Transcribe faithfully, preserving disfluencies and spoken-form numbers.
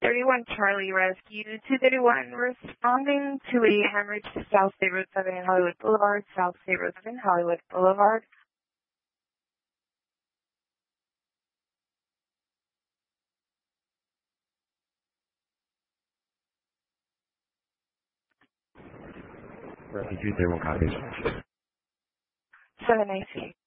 thirty-one Charlie Rescue, two thirty-one responding to a hemorrhage to South State Road seven in Hollywood Boulevard, South State Road seven, Hollywood Boulevard. Rescue two thirty-one copies. seven A C.